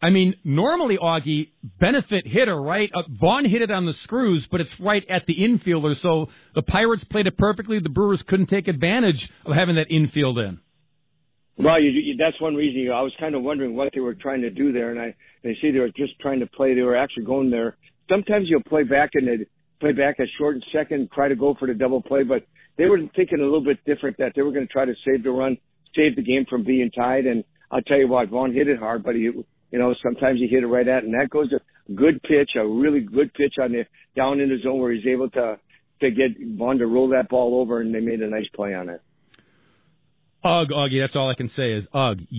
I mean, normally, Augie, benefit hitter, right? Vaughn hit it on the screws, but it's right at the infielder, so the Pirates played it perfectly. The Brewers couldn't take advantage of having that infield in. Well, that's one reason. I was kind of wondering what they were trying to do there, and they see they were just trying to play. They were actually going there. Sometimes you'll play back at short and second, try to go for the double play, but they were thinking a little bit different, that they were going to try to save the run, save the game from being tied. And I'll tell you what, Vaughn hit it hard, but sometimes he hit it right at, and that goes a good pitch, a really good pitch down in the zone where he's able to get Vaughn to roll that ball over, and they made a nice play on it. Augie, that's all I can say is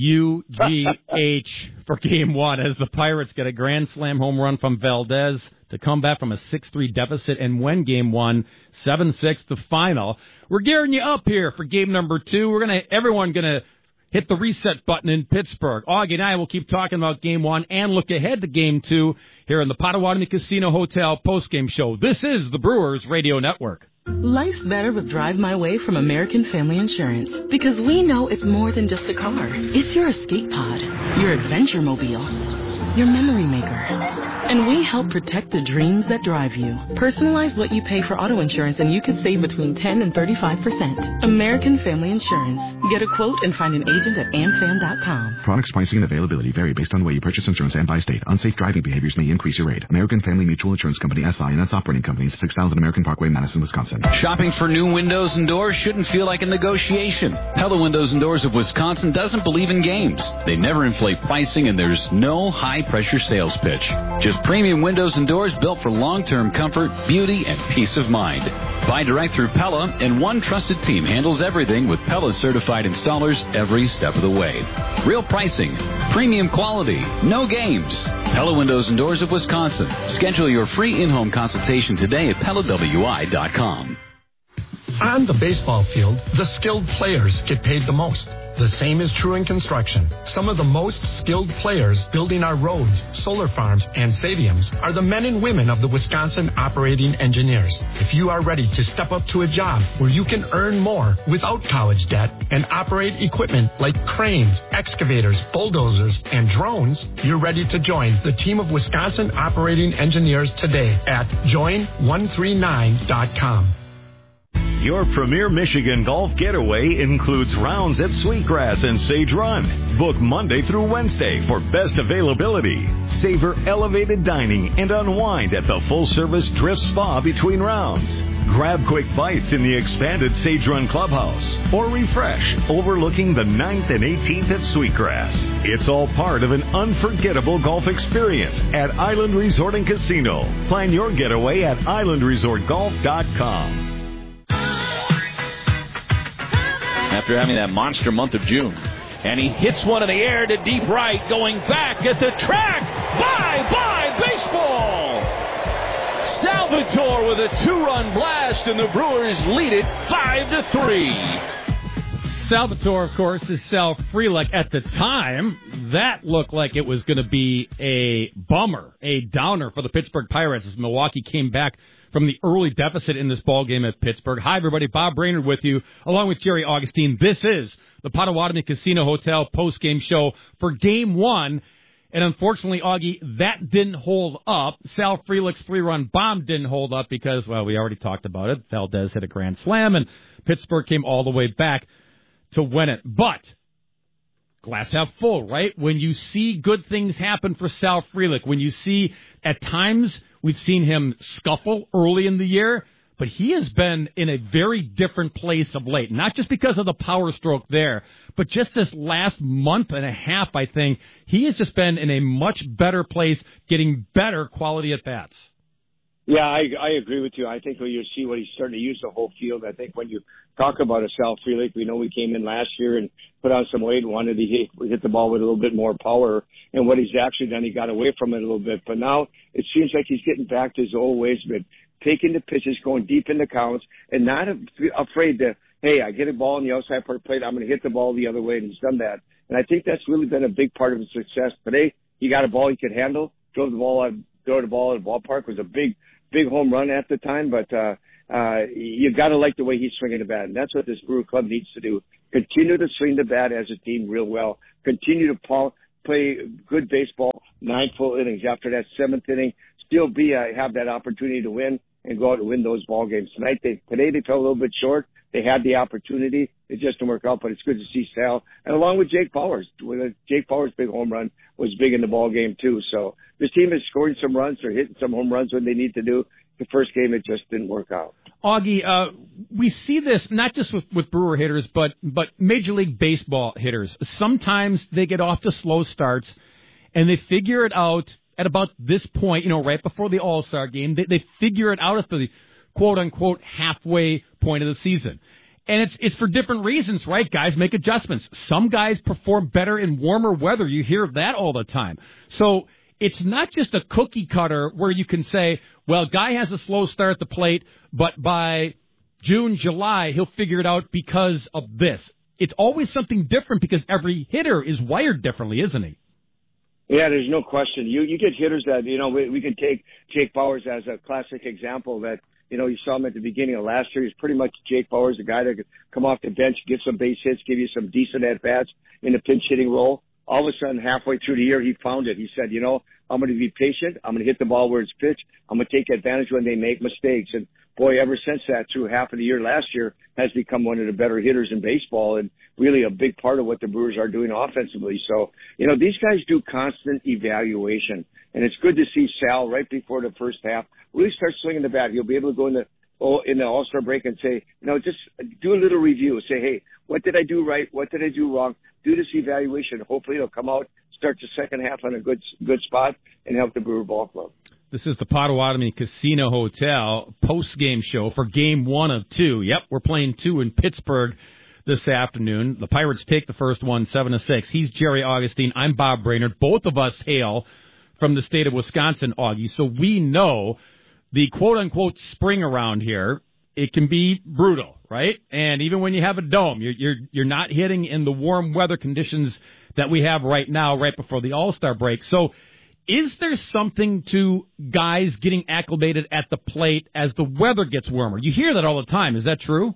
UGH for Game 1 as the Pirates get a grand slam home run from Valdez to come back from a 6-3 deficit and win Game 1, 7-6 the final. We're gearing you up here for Game number 2. Everyone gonna hit the reset button in Pittsburgh. Augie and I will keep talking about Game 1 and look ahead to Game 2 here in the Potawatomi Casino Hotel postgame show. This is the Brewers Radio Network. Life's better with Drive My Way from American Family Insurance, because we know it's more than just a car. It's your escape pod, your adventure mobile, your memory maker. And we help protect the dreams that drive you. Personalize what you pay for auto insurance and you could save between 10 and 35%. American Family Insurance. Get a quote and find an agent at amfam.com. Products, pricing, and availability vary based on the way you purchase insurance and by state. Unsafe driving behaviors may increase your rate. American Family Mutual Insurance Company, SI, and its operating companies, 6000 American Parkway, Madison, Wisconsin. Shopping for new windows and doors shouldn't feel like a negotiation. Pella Windows and Doors of Wisconsin doesn't believe in games. They never inflate pricing, and there's no high-pressure sales pitch. Just premium windows and doors built for long-term comfort, beauty, and peace of mind. Buy direct through Pella, and one trusted team handles everything with Pella certified installers every step of the way. Real pricing, premium quality, no games. Pella Windows and Doors of Wisconsin. Schedule your free in-home consultation today at PellaWI.com. On the baseball field, the skilled players get paid the most. The same is true in construction. Some of the most skilled players building our roads, solar farms, and stadiums are the men and women of the Wisconsin operating engineers. If you are ready to step up to a job where you can earn more without college debt and operate equipment like cranes, excavators, bulldozers, and drones, you're ready to join the team of Wisconsin operating engineers today at join139.com. Your premier Michigan golf getaway includes rounds at Sweetgrass and Sage Run. Book Monday through Wednesday for best availability. Savor elevated dining and unwind at the full-service Drift Spa between rounds. Grab quick bites in the expanded Sage Run Clubhouse. Or refresh overlooking the 9th and 18th at Sweetgrass. It's all part of an unforgettable golf experience at Island Resort and Casino. Plan your getaway at islandresortgolf.com. After having that monster month of June. And he hits one in the air to deep right, going back at the track. Bye-bye baseball! Salvatore with a 2-run blast, and the Brewers lead it 5-3. Salvatore, of course, is Sal Frelick. At the time, that looked like it was going to be a bummer, a downer for the Pittsburgh Pirates as Milwaukee came back from the early deficit in this ballgame at Pittsburgh. Hi, everybody. Bob Brainerd with you, along with Jerry Augustine. This is the Potawatomi Casino Hotel postgame show for Game 1. And unfortunately, Augie, that didn't hold up. Sal Frelick's 3-run bomb didn't hold up because, well, we already talked about it. Valdez hit a grand slam, and Pittsburgh came all the way back to win it. But glass half full, right? When you see good things happen for Sal Frelick, when you see at times we've seen him scuffle early in the year, but he has been in a very different place of late. Not just because of the power stroke there, but just this last month and a half, I think, he has just been in a much better place, getting better quality at bats. Yeah, I agree with you. I think when you see what he's starting to use the whole field, I think when you talk about a Sal Frelick, we know he came in last year and put on some weight and wanted to hit the ball with a little bit more power. And what he's actually done, he got away from it a little bit. But now it seems like he's getting back to his old ways, but taking the pitches, going deep in the counts, and not afraid to, hey, I get a ball in the outside part of the plate, I'm going to hit the ball the other way, and he's done that. And I think that's really been a big part of his success. Today, he got a ball he could handle, throw the ball at the ballpark. It was a big home run at the time, but you got to like the way he's swinging the bat, and that's what this Brewer Club needs to do. Continue to swing the bat as a team real well. Continue to play good baseball, 9 full innings. After that 7th inning, still have that opportunity to win and go out and win those ball games. Today they fell a little bit short. They had the opportunity. It just didn't work out, but it's good to see Sal. And along with Jake Powers. Jake Powers' big home run was big in the ball game, too. So this team is scoring some runs. They're hitting some home runs when they need to do. The first game, it just didn't work out. Augie, we see this not just with Brewer hitters, but Major League Baseball hitters. Sometimes they get off to slow starts, and they figure it out at about this point, right before the All-Star game. They figure it out at the quote-unquote halfway point of the season. And it's for different reasons, right? Guys make adjustments. Some guys perform better in warmer weather. You hear that all the time. So it's not just a cookie cutter where you can say, well, guy has a slow start at the plate, but by June, July, he'll figure it out because of this. It's always something different because every hitter is wired differently, isn't he? Yeah, there's no question. You get hitters that, we can take Jake Powers as a classic example that, you saw him at the beginning of last year. He's pretty much Jake Powers, the guy that could come off the bench, get some base hits, give you some decent at-bats in a pinch hitting role. All of a sudden, halfway through the year, he found it. He said, I'm going to be patient. I'm going to hit the ball where it's pitched. I'm going to take advantage when they make mistakes. And, boy, ever since that, through half of the year last year, has become one of the better hitters in baseball and really a big part of what the Brewers are doing offensively. So, these guys do constant evaluation. And it's good to see Sal right before the first half really start swinging the bat. He'll be able to go in the All-Star break and say, just do a little review. Say, hey, what did I do right? What did I do wrong? Do this evaluation. Hopefully it'll come out, start the second half on a good spot, and help the Brewer Ball Club. This is the Potawatomi Casino Hotel post-game show for Game 1 of 2. Yep, we're playing 2 in Pittsburgh this afternoon. The Pirates take the first one, 7-6. He's Jerry Augustine. I'm Bob Brainerd. Both of us hail from the state of Wisconsin, Augie, so we know the quote-unquote spring around here, it can be brutal, right? And even when you have a dome, you're not hitting in the warm weather conditions that we have right now, right before the All-Star break. So is there something to guys getting acclimated at the plate as the weather gets warmer? You hear that all the time. Is that true?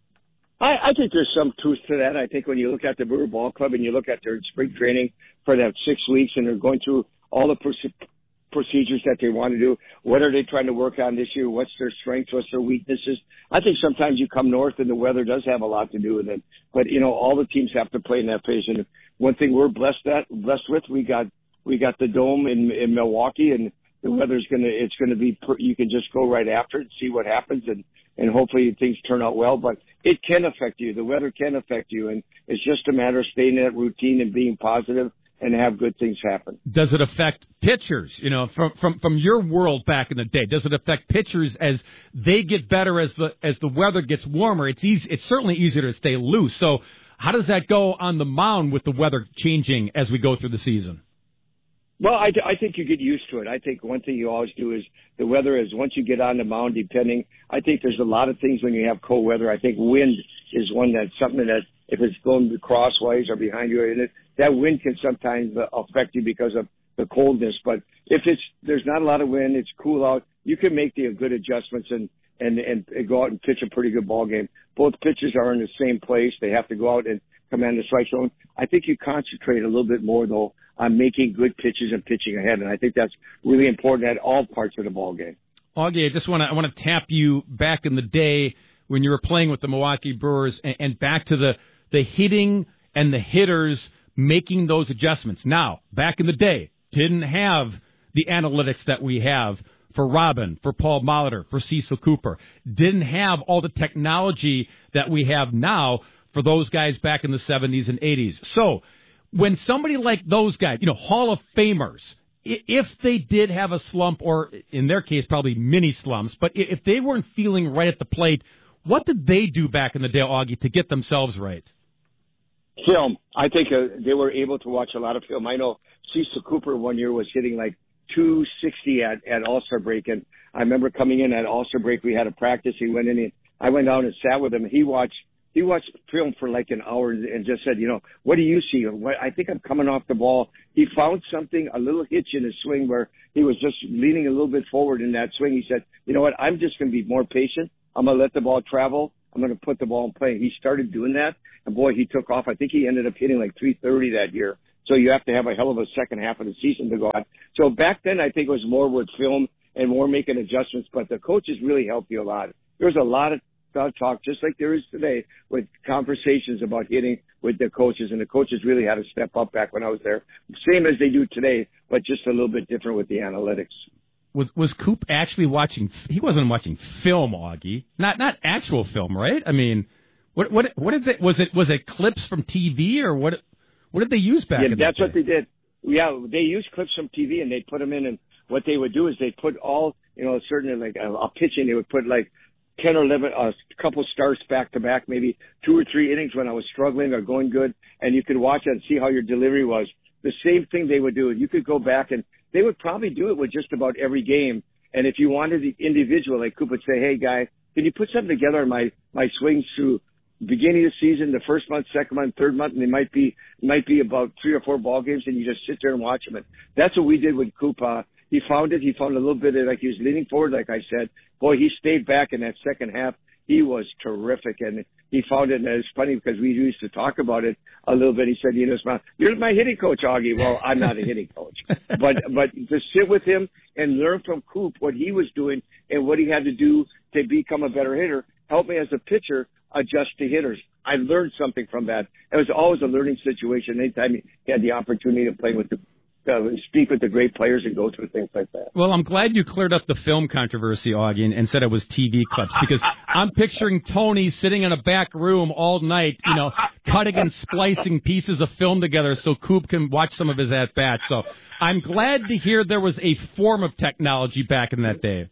I think there's some truth to that. I think when you look at the Brewer Ball Club and you look at their spring training for that 6 weeks and they're going through all the procedures that they want to do. What are they trying to work on this year? What's their strengths? What's their weaknesses? I think sometimes you come north and the weather does have a lot to do with it. But, all the teams have to play in that phase. And one thing we're blessed with, we got the dome in Milwaukee, and the weather's it's going to be, you can just go right after it and see what happens, and hopefully things turn out well. But it can affect you. The weather can affect you. And it's just a matter of staying in that routine and being positive and have good things happen. Does it affect pitchers? From your world back in the day, does it affect pitchers as they get better as the weather gets warmer? It's certainly easier to stay loose. So how does that go on the mound with the weather changing as we go through the season? Well, I think you get used to it. I think one thing you always do is the weather is once you get on the mound, I think there's a lot of things when you have cold weather. I think wind is one that's something that if it's going crosswise or behind you, that wind can sometimes affect you because of the coldness. But if there's not a lot of wind, it's cool out, you can make the good adjustments and go out and pitch a pretty good ball game. Both pitchers are in the same place. They have to go out and command the strike zone. I think you concentrate a little bit more, though, on making good pitches and pitching ahead. And I think that's really important at all parts of the ball game. Augie, I want to tap you back in the day when you were playing with the Milwaukee Brewers and back to the hitting and the hitters making those adjustments. Now, back in the day, didn't have the analytics that we have for Robin, for Paul Molitor, for Cecil Cooper. Didn't have all the technology that we have now for those guys back in the 70s and 80s. So when somebody like those guys, Hall of Famers, if they did have a slump, or in their case, probably mini slumps, but if they weren't feeling right at the plate, what did they do back in the day, Augie, to get themselves right? Film. I think they were able to watch a lot of film. I know Cecil Cooper one year was hitting like 260 at All-Star break, and I remember coming in at All-Star break. We had a practice. He went in, and I went down and sat with him. He watched film for like an hour and just said, what do you see? I think I'm coming off the ball. He found something, a little hitch in his swing where he was just leaning a little bit forward in that swing. He said, you know what? I'm just going to be more patient. I'm going to let the ball travel. I'm going to put the ball in play. He started doing that, and boy, he took off. I think he ended up hitting like 330 that year. So you have to have a hell of a second half of the season to go on. So back then, I think it was more with film and more making adjustments, but the coaches really helped you a lot. There was a lot of talk, just like there is today, with conversations about hitting with the coaches, and the coaches really had to step up back when I was there. Same as they do today, but just a little bit different with the analytics. Was Coop actually watching? He wasn't watching film, Augie. Not actual film, right? I mean, what did they, was it clips from TV or what did they use back in the day? That's what they did. Yeah, they used clips from TV and they put them in, and what they would do is they put all, certain, like a pitching, they would put like 10 or 11, a couple starts back to back, maybe 2 or 3 innings when I was struggling or going good, and you could watch it and see how your delivery was. The same thing they would do. You could go back and they would probably do it with just about every game. And if you wanted the individual, like Coop would say, hey, guy, can you put something together on my swings through beginning of the season, the first month, second month, third month, and they might be about 3 or 4 ball games, and you just sit there and watch them. And that's what we did with Coop. He found it. He found a little bit of, like, he was leaning forward, like I said. Boy, he stayed back in that second half. He was terrific, and he found it, and it's funny because we used to talk about it a little bit. He said, you're my hitting coach, Augie. Well, I'm not a hitting coach. But to sit with him and learn from Coop what he was doing and what he had to do to become a better hitter helped me as a pitcher adjust to hitters. I learned something from that. It was always a learning situation anytime he had the opportunity to play with speak with the great players and go through things like that. Well, I'm glad you cleared up the film controversy, Augie, and said it was TV clips, because I'm picturing Tony sitting in a back room all night, cutting and splicing pieces of film together so Coop can watch some of his at-bats. So I'm glad to hear there was a form of technology back in that day.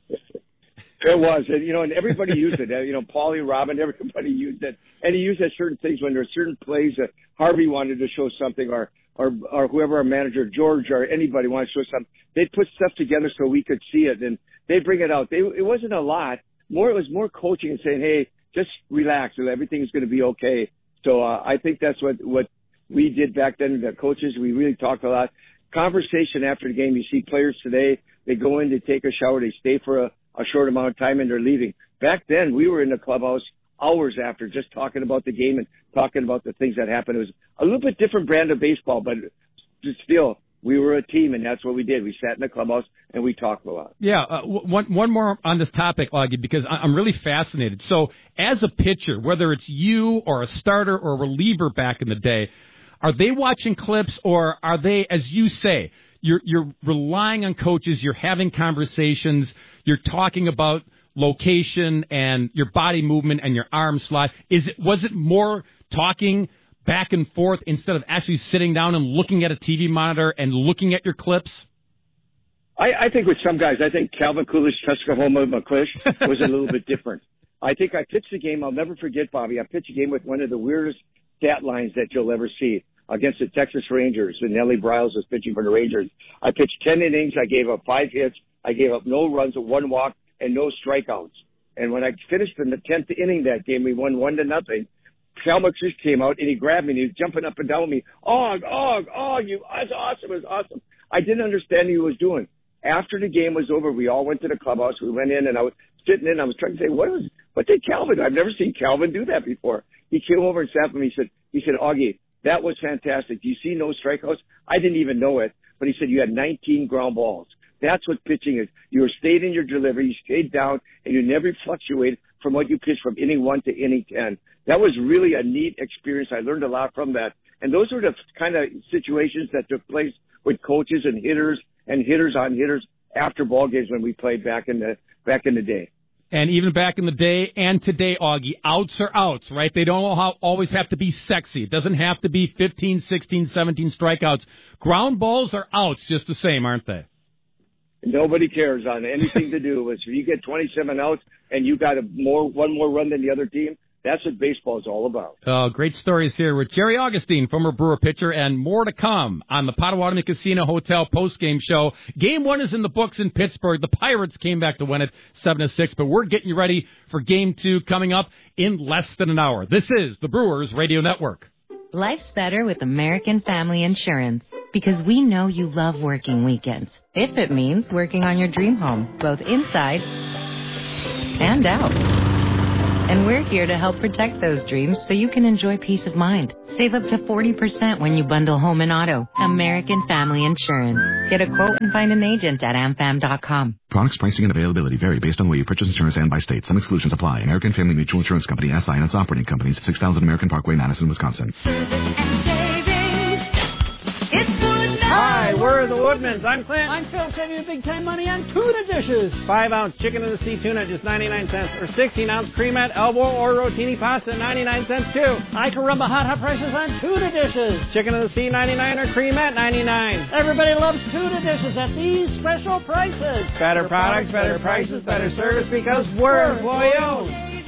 It was, and everybody used it. Paulie, Robin, everybody used it. And he used it at certain things when there were certain plays that Harvey wanted to show something, or whoever our manager, George, or anybody wanted to show something. They'd put stuff together so we could see it, and they'd bring it out. It wasn't a lot. It was more coaching and saying, hey, just relax, and everything's going to be okay. So I think that's what we did back then. The coaches, we really talked a lot. Conversation after the game. You see players today, they go in to take a shower, they stay for a short amount of time, and they're leaving. Back then, we were in the clubhouse hours after, just talking about the game and talking about the things that happened. It was a little bit different brand of baseball, but still, we were a team, and that's what we did. We sat in the clubhouse, and we talked a lot. Yeah, one more on this topic, Augie, because I'm really fascinated. So as a pitcher, whether it's you or a starter or a reliever back in the day, are they watching clips, or are they, as you say, you're relying on coaches, you're having conversations, you're talking about location and your body movement and your arm slot? Was it more talking back and forth instead of actually sitting down and looking at a TV monitor and looking at your clips? I think with some guys, I think Calvin Coolidge, Tuskahoma McClish was a little bit different. I think I pitched a game, I'll never forget, Bobby. I pitched a game with one of the weirdest stat lines that you'll ever see against the Texas Rangers, and Nellie Briles was pitching for the Rangers. I pitched 10 innings. I gave up 5 hits. I gave up no runs, 1 walk, and no strikeouts. And when I finished in the 10th inning that game, we won 1-0. Cal McClish came out, and he grabbed me, and he was jumping up and down with me. That's awesome. It was awesome. I didn't understand what he was doing. After the game was over, we all went to the clubhouse. We went in, and I was sitting in. I was trying to say, what did Calvin do? I've never seen Calvin do that before. He came over and sat with me. He said, Augie, that was fantastic. Do you see no strikeouts? I didn't even know it, but he said you had 19 ground balls. That's what pitching is. You stayed in your delivery, you stayed down, and you never fluctuated from what you pitched from inning 1 to inning 10. That was really a neat experience. I learned a lot from that. And those were the kind of situations that took place with coaches and hitters on hitters after ball games when we played back in the day. And even back in the day and today, Augie, outs are outs, right? They don't always have to be sexy. It doesn't have to be 15, 16, 17 strikeouts. Ground balls are outs just the same, aren't they? Nobody cares on anything to do with. If you get 27 outs and you got one more run than the other team, that's what baseball is all about. Great stories here with Jerry Augustine, former Brewer pitcher, and more to come on the Potawatomi Casino Hotel postgame show. Game 1 is in the books in Pittsburgh. The Pirates came back to win it 7-6, but we're getting you ready for Game 2 coming up in less than an hour. This is the Brewers Radio Network. Life's better with American Family Insurance, because we know you love working weekends, if it means working on your dream home, both inside and out. And we're here to help protect those dreams so you can enjoy peace of mind. Save up to 40% when you bundle home and auto. American Family Insurance. Get a quote and find an agent at amfam.com. Products, pricing, and availability vary based on where you purchase insurance and by state. Some exclusions apply. American Family Mutual Insurance Company, SI, and its operating companies, 6000 American Parkway, Madison, Wisconsin. Hi, we're the Woodmans. I'm Clint. I'm Phil, saving you big time money on tuna dishes. 5-ounce chicken in the sea tuna, just 99 cents. Or 16-ounce creamette, elbow, or rotini pasta, 99 cents too. I can run the hot prices on tuna dishes. Chicken in the sea, 99, or creamette, 99. Everybody loves tuna dishes at these special prices. Better products, better prices, better service, because we're employee-owned.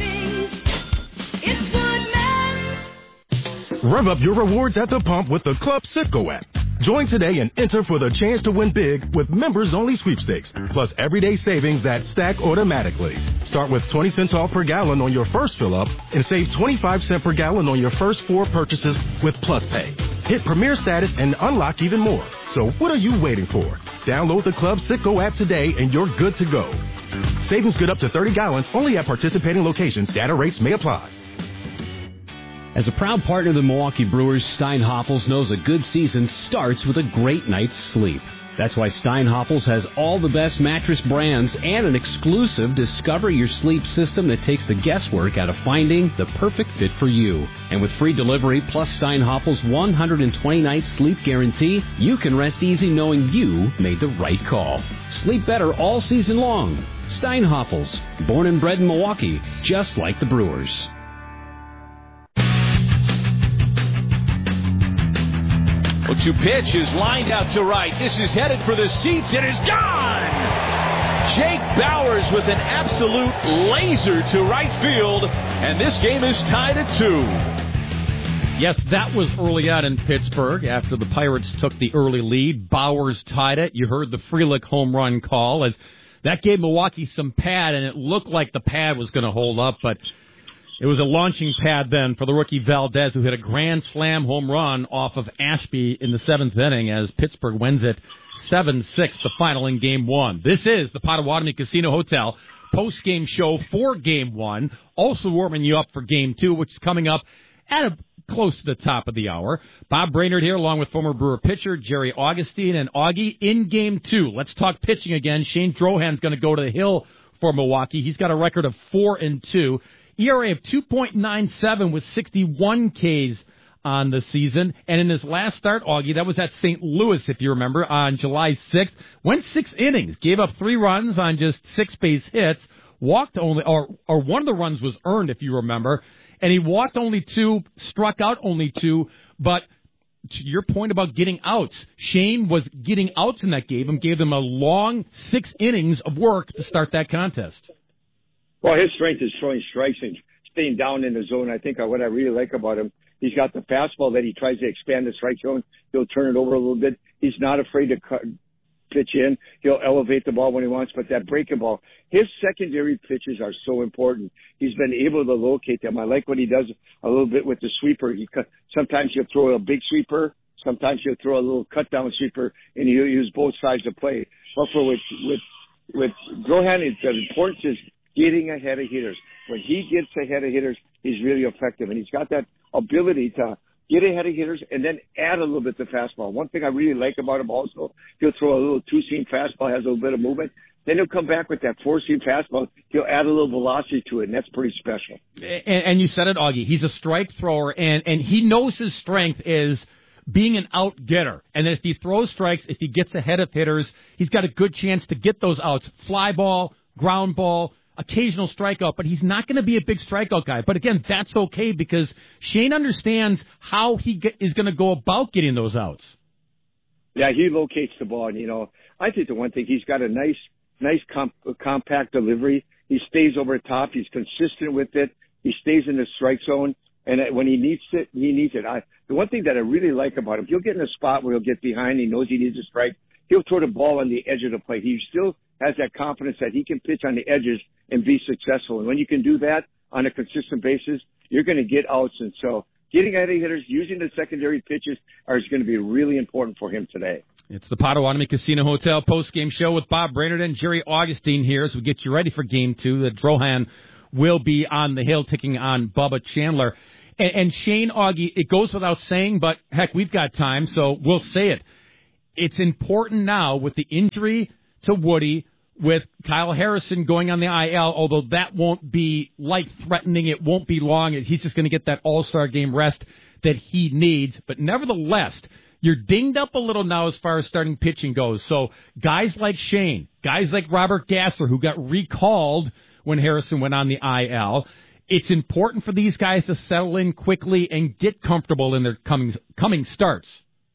It's Woodmans. Rev up your rewards at the pump with the Club Citgo app. Join today and enter for the chance to win big with members-only sweepstakes, plus everyday savings that stack automatically. Start with 20 cents off per gallon on your first fill-up and save 25 cents per gallon on your first 4 purchases with Plus Pay. Hit Premier status and unlock even more. So what are you waiting for? Download the Club Citgo app today and you're good to go. Savings good up to 30 gallons only at participating locations. Data rates may apply. As a proud partner of the Milwaukee Brewers, Steinhoffels knows a good season starts with a great night's sleep. That's why Steinhoffels has all the best mattress brands and an exclusive Discover Your Sleep system that takes the guesswork out of finding the perfect fit for you. And with free delivery plus Steinhoffels' 120-night sleep guarantee, you can rest easy knowing you made the right call. Sleep better all season long. Steinhoffels, born and bred in Milwaukee, just like the Brewers. 0-2 pitch is lined out to right. This is headed for the seats. It is gone! Jake Bauers with an absolute laser to right field, and this game is tied at 2. Yes, that was early on in Pittsburgh after the Pirates took the early lead. Bauers tied it. You heard the Frelick home run call as that gave Milwaukee some pad, and it looked like the pad was going to hold up, but it was a launching pad then for the rookie Valdez, who hit a grand slam home run off of Ashby in the 7th inning as Pittsburgh wins it 7-6, the final in Game 1. This is the Potawatomi Casino Hotel post-game show for Game 1, also warming you up for Game 2, which is coming up at close to the top of the hour. Bob Brainerd here, along with former Brewer pitcher Jerry Augustine. And Augie, in Game 2, let's talk pitching again. Shane Drohan's going to go to the hill for Milwaukee. He's got a record of 4-2. ERA of 2.97 with 61 Ks on the season. And in his last start, Augie, that was at St. Louis, if you remember, on July 6th. Went 6 innings, gave up 3 runs on just 6 base hits, walked only, or one of the runs was earned, if you remember. And he walked only 2, struck out only 2, but to your point about getting outs, Shane was getting outs in that game and gave them a long 6 innings of work to start that contest. Well, his strength is throwing strikes and staying down in the zone. I think what I really like about him, he's got the fastball that he tries to expand the strike zone. He'll turn it over a little bit. He's not afraid to pitch in. He'll elevate the ball when he wants, but that breaking ball, his secondary pitches are so important. He's been able to locate them. I like what he does a little bit with the sweeper. Sometimes he'll throw a big sweeper. Sometimes he'll throw a little cut down sweeper, and he'll use both sides of play. But with Drohan, the importance is getting ahead of hitters. When he gets ahead of hitters, he's really effective. And he's got that ability to get ahead of hitters and then add a little bit to fastball. One thing I really like about him also, he'll throw a little 2-seam fastball, has a little bit of movement. Then he'll come back with that 4-seam fastball. He'll add a little velocity to it, and that's pretty special. And you said it, Augie. He's a strike thrower, and he knows his strength is being an out-getter. And if he throws strikes, if he gets ahead of hitters, he's got a good chance to get those outs. Fly ball, ground ball, occasional strikeout, but he's not going to be a big strikeout guy. But again, that's okay because Shane understands how he is going to go about getting those outs. Yeah, he locates the ball. And, I think the one thing, he's got a nice compact delivery. He stays over top. He's consistent with it. He stays in the strike zone. And when he needs it, he needs it. The one thing that I really like about him, he'll get in a spot where he'll get behind. He knows he needs a strike. He'll throw the ball on the edge of the plate. He still has that confidence that he can pitch on the edges and be successful. And when you can do that on a consistent basis, you're going to get outs. And so getting ahead of hitters, using the secondary pitches is going to be really important for him today. It's the Potawatomi Casino Hotel post-game show with Bob Brainerd and Jerry Augustine here as we get you ready for Game 2. The Drohan will be on the hill taking on Bubba Chandler. And Shane, Augie, it goes without saying, but heck, we've got time, so we'll say it. It's important now with the injury to Woody, with Kyle Harrison going on the IL, although that won't be life-threatening. It won't be long. He's just going to get that all-star game rest that he needs. But nevertheless, you're dinged up a little now as far as starting pitching goes. So guys like Shane, guys like Robert Gassler, who got recalled when Harrison went on the IL, it's important for these guys to settle in quickly and get comfortable in their coming starts.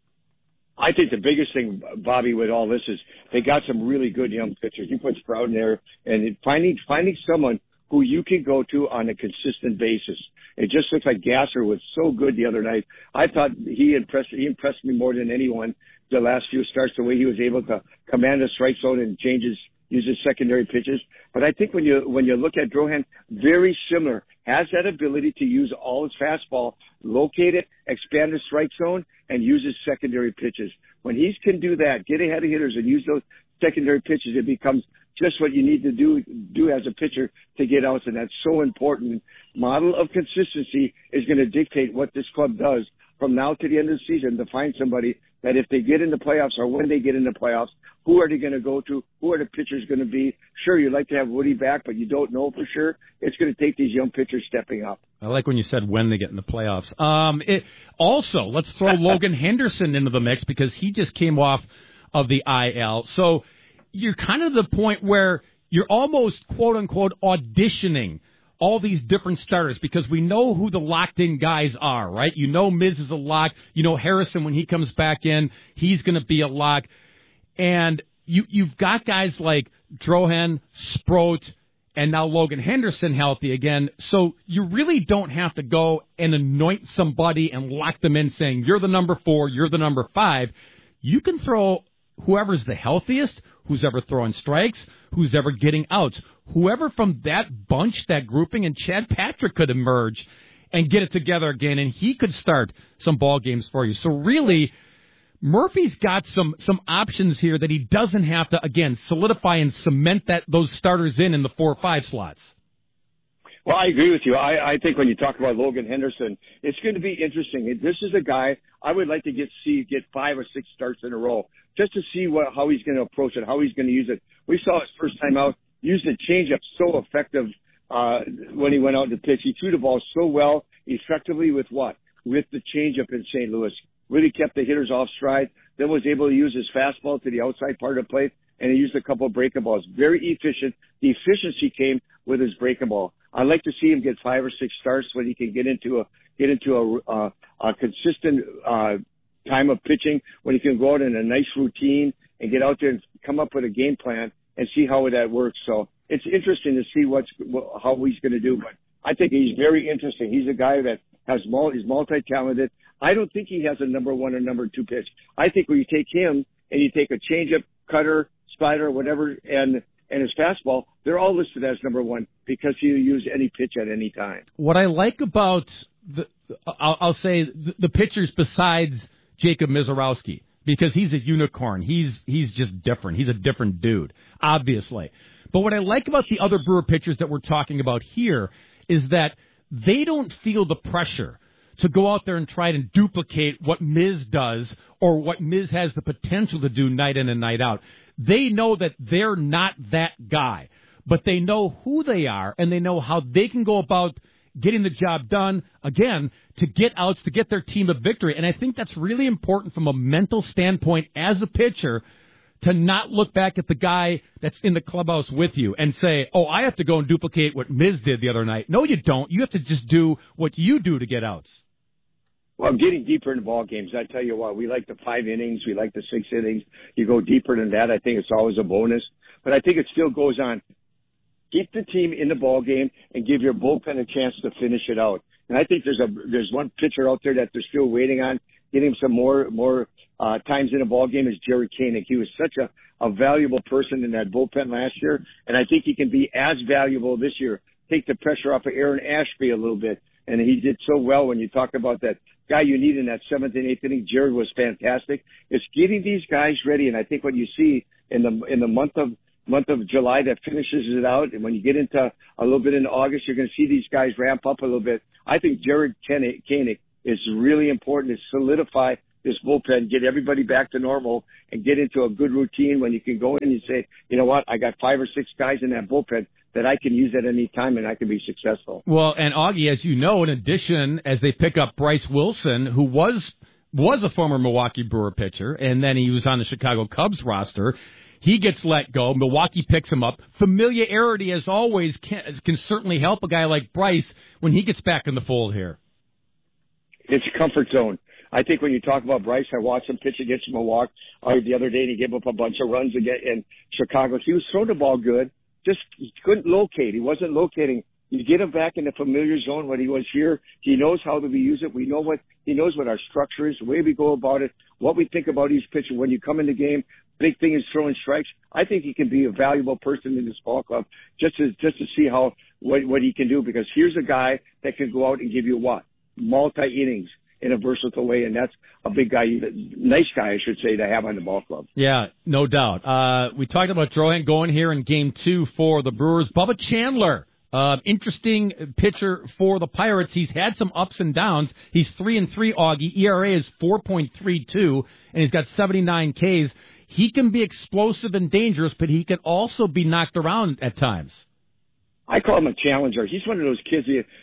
I think the biggest thing, Bobby, with all this is they got some really good young pitchers. You put Sprout in there, and finding someone who you can go to on a consistent basis. It just looks like Gasser was so good the other night. I thought he impressed me more than anyone the last few starts, the way he was able to command the strike zone and use his secondary pitches. But I think when you look at Drohan, very similar, has that ability to use all his fastball, locate it, expand the strike zone, and use his secondary pitches. When he can do that, get ahead of hitters and use those secondary pitches, it becomes just what you need to do as a pitcher to get outs, and that's so important. Model of consistency is going to dictate what this club does from now to the end of the season, to find somebody that if they get in the playoffs or when they get in the playoffs, who are they going to go to? Who are the pitchers going to be? Sure, you'd like to have Woody back, but you don't know for sure. It's going to take these young pitchers stepping up. I like when you said when they get in the playoffs. Also, let's throw Logan Henderson into the mix because he just came off of the IL. So you're kind of the point where you're almost, quote-unquote, auditioning all these different starters because we know who the locked-in guys are, right? You know Miz is a lock. You know Harrison, when he comes back in, he's going to be a lock. And you've got guys like Drohan, Sproat, and now Logan Henderson healthy again. So you really don't have to go and anoint somebody and lock them in saying, you're the number 4, you're the number 5. You can throw whoever's the healthiest, who's ever throwing strikes, who's ever getting outs. Whoever from that bunch, that grouping, and Chad Patrick could emerge and get it together again, and he could start some ball games for you. So really, Murphy's got some options here that he doesn't have to, again, solidify and cement those starters in the 4 or 5 slots. Well, I agree with you. I think when you talk about Logan Henderson, it's going to be interesting. This is a guy I would like to get 5 or 6 starts in a row just to see how he's going to approach it, how he's going to use it. We saw his first time out, used the changeup so effective when he went out to pitch. He threw the ball so well, effectively with what? With the changeup in St. Louis. Really kept the hitters off stride, then was able to use his fastball to the outside part of the plate, and he used a couple of breaking balls. Very efficient. The efficiency came with his breaking ball. I'd like to see him get 5 or 6 starts when he can get into a consistent time of pitching, when he can go out in a nice routine and get out there and come up with a game plan and see how that works. So it's interesting to see how he's going to do. But I think he's very interesting. He's a guy that is multi-talented. I don't think he has a number 1 or number 2 pitch. I think when you take him and you take a changeup, cutter, slider, whatever, and his fastball, they're all listed as number 1 because he'll use any pitch at any time. What I like about I'll say the pitchers besides Jacob Mizorowski, because he's a unicorn. He's just different. He's a different dude, obviously. But what I like about the other Brewer pitchers that we're talking about here is that they don't feel the pressure to go out there and try to duplicate what Miz does or what Miz has the potential to do night in and night out. They know that they're not that guy, but they know who they are, and they know how they can go about getting the job done, again, to get outs, to get their team a victory. And I think that's really important from a mental standpoint as a pitcher, to not look back at the guy that's in the clubhouse with you and say, oh, I have to go and duplicate what Miz did the other night. No, you don't. You have to just do what you do to get outs. Well, getting deeper into ball games, I tell you what, we like the 5 innings. We like the 6 innings. You go deeper than that, I think it's always a bonus. But I think it still goes on. Keep the team in the ball game and give your bullpen a chance to finish it out. And I think there's one pitcher out there that they're still waiting on getting some more times in a ball game is Jerry Koenig. He was such a valuable person in that bullpen last year, and I think he can be as valuable this year. Take the pressure off of Aaron Ashby a little bit, and he did so well when you talk about that guy you need in that 7th and 8th inning. Jerry was fantastic. It's getting these guys ready, and I think what you see in the month of month of July that finishes it out. And when you get into a little bit into August, you're going to see these guys ramp up a little bit. I think Jared Koenig is really important to solidify this bullpen, get everybody back to normal, and get into a good routine when you can go in and say, you know what, I got 5 or 6 guys in that bullpen that I can use at any time and I can be successful. Well, and Augie, as you know, in addition, as they pick up Bryce Wilson, who was a former Milwaukee Brewer pitcher, and then he was on the Chicago Cubs roster. He gets let go. Milwaukee picks him up. Familiarity, as always, can certainly help a guy like Bryce when he gets back in the fold here. It's a comfort zone. I think when you talk about Bryce, I watched him pitch against Milwaukee the other day, and he gave up a bunch of runs again in Chicago. He was throwing the ball good, just he couldn't locate. He wasn't locating. You get him back in the familiar zone when he was here. He knows how to use it. He knows what our structure is, the way we go about it, what we think about each pitcher. When you come in the game, big thing is throwing strikes. I think he can be a valuable person in this ball club just to see what he can do, because here's a guy that can go out and give you multi-innings in a versatile way, and that's a big guy, nice guy, I should say, to have on the ball club. Yeah, no doubt. We talked about Drohan going here in Game 2 for the Brewers. Bubba Chandler, interesting pitcher for the Pirates. He's had some ups and downs. He's 3-3, Augie. ERA is 4.32, and he's got 79 Ks. He can be explosive and dangerous, but he can also be knocked around at times. I call him a challenger. He's one of those kids,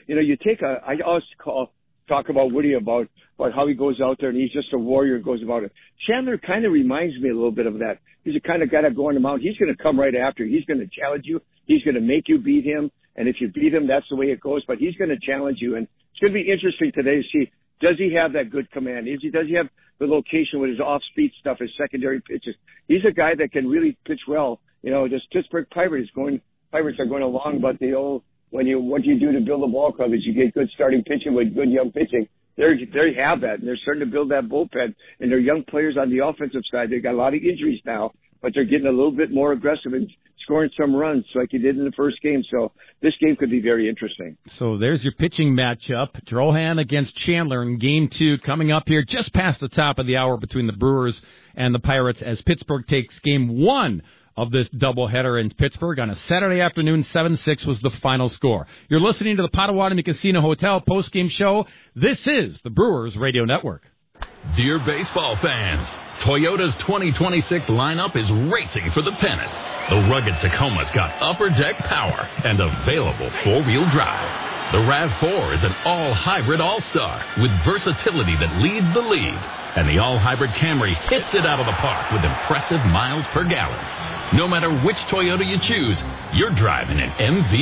I always talk about Woody about how he goes out there and he's just a warrior and goes about it. Chandler kind of reminds me a little bit of that. He's the kind of guy that go on the mound. He's going to come right after you. He's going to challenge you. He's going to make you beat him. And if you beat him, that's the way it goes. But he's going to challenge you. And it's going to be interesting today to see, does he have that good command? Does he have the location with his off-speed stuff, his secondary pitches? He's a guy that can really pitch well. This Pittsburgh Pirates are going along, but the old, what you do to build a ball club is you get good starting pitching with good young pitching. They have that, and they're starting to build that bullpen. And they're young players on the offensive side. They've got a lot of injuries now, but they're getting a little bit more aggressive and scoring some runs like you did in the first game. So this game could be very interesting. So there's your pitching matchup. Drohan against Chandler in Game 2 coming up here just past the top of the hour between the Brewers and the Pirates as Pittsburgh takes Game 1 of this doubleheader in Pittsburgh on a Saturday afternoon. 7-6 was the final score. You're listening to the Potawatomi Casino Hotel postgame show. This is the Brewers Radio Network. Dear baseball fans, Toyota's 2026 lineup is racing for the pennant. The rugged Tacoma's got upper deck power and available four-wheel drive. The RAV4 is an all-hybrid all-star with versatility that leads the league. And the all-hybrid Camry hits it out of the park with impressive miles per gallon. No matter which Toyota you choose, you're driving an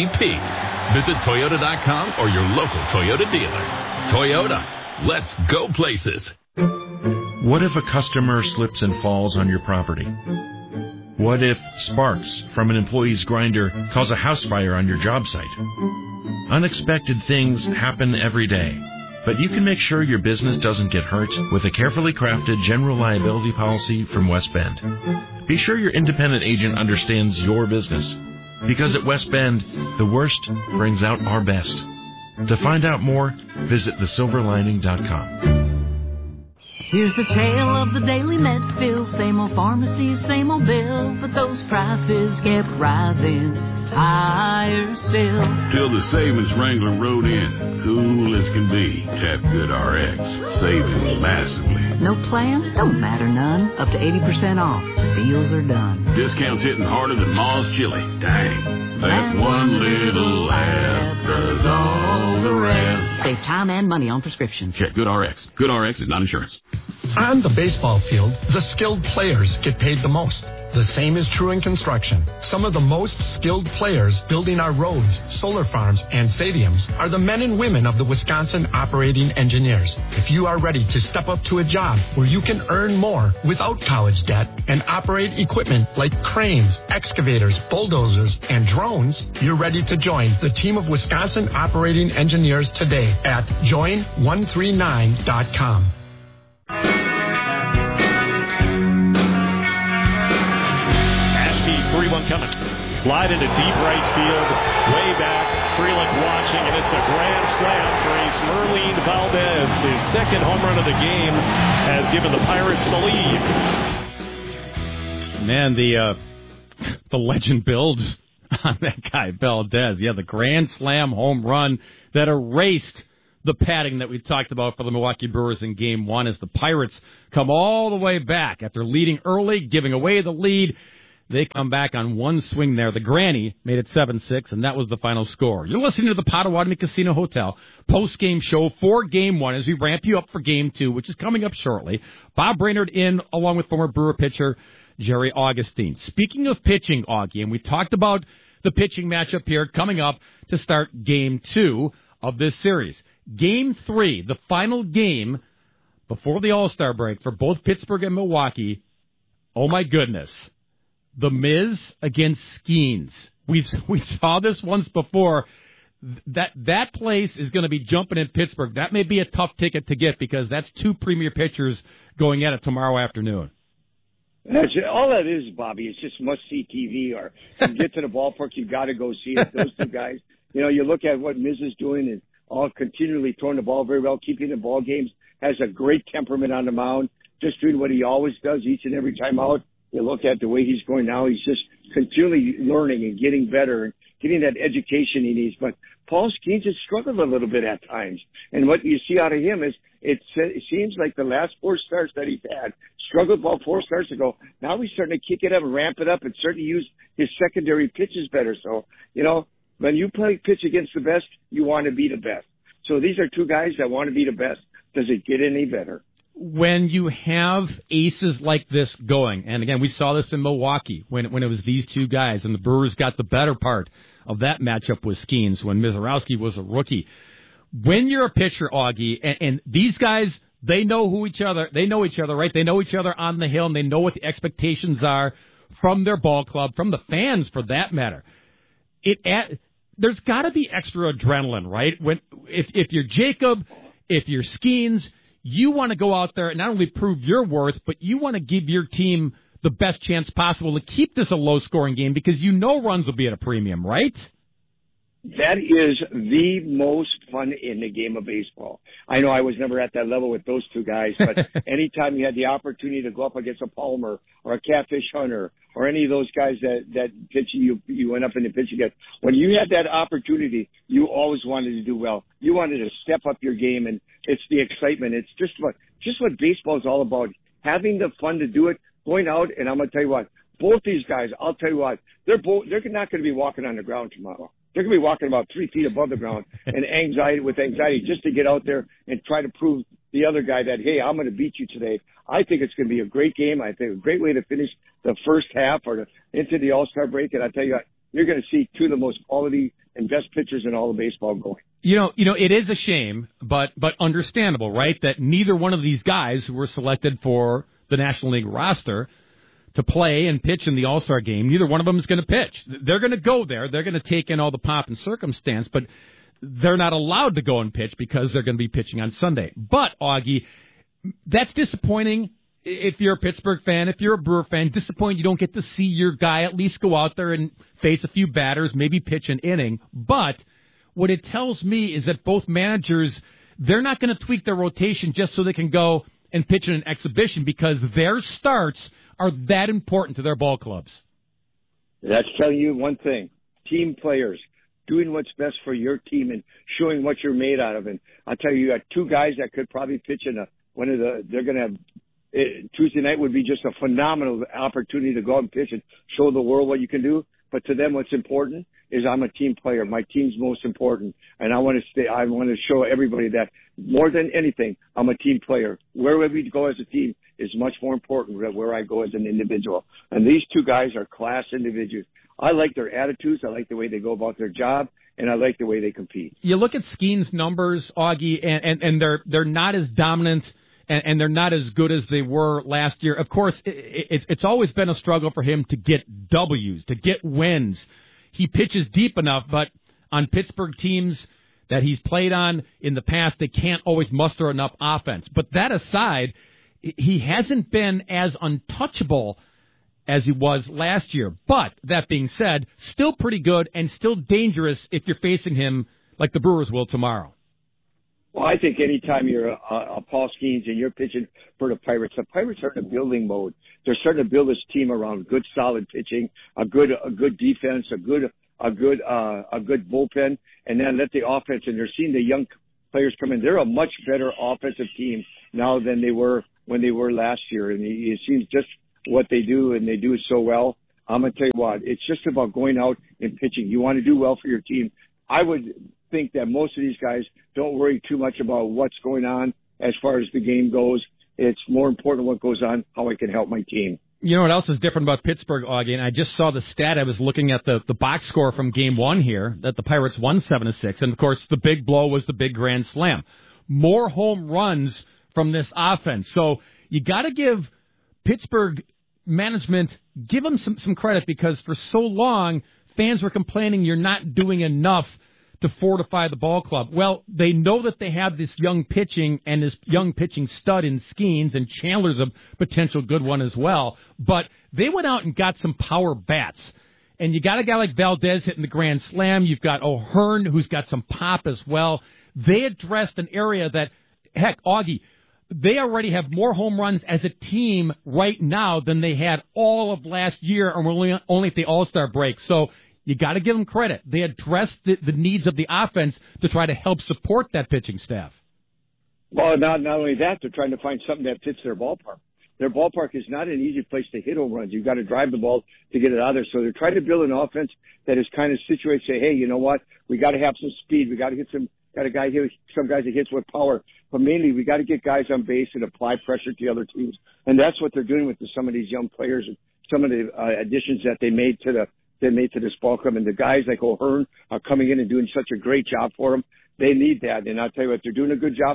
MVP. Visit Toyota.com or your local Toyota dealer. Toyota, let's go places. What if a customer slips and falls on your property? What if sparks from an employee's grinder cause a house fire on your job site? Unexpected things happen every day, but you can make sure your business doesn't get hurt with a carefully crafted general liability policy from West Bend. Be sure your independent agent understands your business, because at West Bend, the worst brings out our best. To find out more, visit thesilverlining.com. Here's the tale of the daily med bill. Same old pharmacy, same old bill, but those prices kept rising higher still. Till the savings wrangler rode in, cool as can be. Tap Good RX, saving massively. No plan? Don't matter none. Up to 80% off. Deals are done. Discounts hitting harder than Ma's chili. Dang. That one little ad does all the rest. Save time and money on prescriptions. Check Good RX. Good RX is not insurance. On the baseball field, the skilled players get paid the most. The same is true in construction. Some of the most skilled players building our roads, solar farms, and stadiums are the men and women of the Wisconsin Operating Engineers. If you are ready to step up to a job where you can earn more without college debt and operate equipment like cranes, excavators, bulldozers, and drones, you're ready to join the team of Wisconsin Operating Engineers today at join139.com. Ashby's 3-1 coming. Flied into deep right field, way back. Freeland watching, and it's a grand slam for Ace Merlin Valdez. His second home run of the game has given the Pirates the lead. Man, the the legend builds on that guy, Valdez. Yeah, the grand slam home run that erased the padding that we talked about for the Milwaukee Brewers in Game 1 as the Pirates come all the way back after leading early, giving away the lead. They come back on one swing there. The Granny made it 7-6, and that was the final score. You're listening to the Potawatomi Casino Hotel post-game show for Game 1 as we ramp you up for Game 2, which is coming up shortly. Bob Brainerd in, along with former Brewer pitcher Jerry Augustine. Speaking of pitching, Augie, and we talked about the pitching matchup here coming up to start Game 2 of this series. Game 3, the final game before the All-Star break for both Pittsburgh and Milwaukee. Oh, my goodness. The Miz against Skeens. We saw this once before. That place is going to be jumping in Pittsburgh. That may be a tough ticket to get because that's two premier pitchers going at it tomorrow afternoon. All that is, Bobby. It's just must-see TV. Or you get to the ballpark, you've got to go see it. Those two guys. You know, you look at what Miz is doing and all continually throwing the ball very well, keeping the ball games, has a great temperament on the mound, just doing what he always does each and every time out. You look at the way he's going now, he's just continually learning and getting better and getting that education he needs. But Paul Skeens has struggled a little bit at times. And what you see out of him is it seems like the last 4 starts that he's had, struggled about 4 starts ago. Now he's starting to kick it up and ramp it up and starting to use his secondary pitches better. So, you know, when you pitch against the best, you want to be the best. So these are two guys that want to be the best. Does it get any better? When you have aces like this going, and again, we saw this in Milwaukee when it was these two guys, and the Brewers got the better part of that matchup with Skeens when Mizorowski was a rookie. When you're a pitcher, Augie, and these guys, they know each other, right? They know each other on the hill, and they know what the expectations are from their ball club, from the fans for that matter. There's got to be extra adrenaline, right? If you're Jacob, if you're Skeens, you want to go out there and not only prove your worth, but you want to give your team the best chance possible to keep this a low-scoring game because you know runs will be at a premium, right? That is the most fun in the game of baseball. I know I was never at that level with those two guys, but anytime you had the opportunity to go up against a Palmer or a Catfish Hunter or any of those guys that pitch you went up in the pitch against, when you had that opportunity, you always wanted to do well. You wanted to step up your game, and it's the excitement. It's just what baseball is all about, having the fun to do it, going out, and I'm going to tell you what, both these guys, I'll tell you what, they're not going to be walking on the ground tomorrow. They're going to be walking about 3 feet above the ground and anxiety just to get out there and try to prove the other guy that, hey, I'm going to beat you today. I think it's going to be a great game. I think a great way to finish the first half or into the All-Star break. And I tell you what, you're going to see two of the most quality and best pitchers in all of baseball going. You know, it is a shame, but understandable, right? That neither one of these guys who were selected for the National League roster to play and pitch in the All-Star game, neither one of them is going to pitch. They're going to go there. They're going to take in all the pomp and circumstance, but they're not allowed to go and pitch because they're going to be pitching on Sunday. But, Augie, that's disappointing if you're a Pittsburgh fan, if you're a Brewer fan, disappointing you don't get to see your guy at least go out there and face a few batters, maybe pitch an inning. But what it tells me is that both managers, they're not going to tweak their rotation just so they can go and pitch in an exhibition because their starts are that important to their ball clubs. That's telling you one thing. Team players, doing what's best for your team and showing what you're made out of. And I'll tell you got two guys that could probably pitch in they're going to have, Tuesday night would be just a phenomenal opportunity to go out and pitch and show the world what you can do. But to them, what's important is I'm a team player. My team's most important. And I want to show everybody that more than anything, I'm a team player. Wherever we go as a team is much more important than where I go as an individual. And these two guys are class individuals. I like their attitudes. I like the way they go about their job. And I like the way they compete. You look at Skeens' numbers, Augie, and they're not as dominant and they're not as good as they were last year. Of course, it's always been a struggle for him to get W's, to get wins. He pitches deep enough, but on Pittsburgh teams that he's played on in the past, they can't always muster enough offense. But that aside, he hasn't been as untouchable as he was last year. But that being said, still pretty good and still dangerous if you're facing him like the Brewers will tomorrow. Well, I think anytime you're a Paul Skeens and you're pitching for the Pirates are in a building mode. They're starting to build this team around good, solid pitching, a good defense, a good bullpen, and then let the offense. And they're seeing the young players come in. They're a much better offensive team now than they were when they were last year. And it seems just what they do, and they do it so well. I'm gonna tell you what, it's just about going out and pitching. You want to do well for your team. I would think that most of these guys don't worry too much about what's going on as far as the game goes. It's more important what goes on, how I can help my team. You know what else is different about Pittsburgh, Augie? And I just saw the stat. I was looking at the box score from Game 1 here, that the Pirates won 7-6. And, of course, the big blow was the big grand slam. More home runs from this offense. So you got to give Pittsburgh management, give them some credit, because for so long fans were complaining you're not doing enough to fortify the ball club. Well, they know that they have this young pitching and this young pitching stud in Skeens, and Chandler's a potential good one as well. But they went out and got some power bats. And you got a guy like Valdez hitting the grand slam. You've got O'Hearn, who's got some pop as well. They addressed an area that, heck, Augie, they already have more home runs as a team right now than they had all of last year, and we're only at the All-Star break. So you got to give them credit. They addressed the needs of the offense to try to help support that pitching staff. Well, not only that, they're trying to find something that fits their ballpark. Their ballpark is not an easy place to hit home runs. You've got to drive the ball to get it out of there. So they're trying to build an offense that is kind of situated, say, hey, you know what? We got to have some speed. We got to get some guys that hits with power. But mainly, we got to get guys on base and apply pressure to the other teams. And that's what they're doing with some of these young players and some of the additions that they made to this ball club. And the guys like O'Hearn are coming in and doing such a great job for them. They need that. And I'll tell you what, they're doing a good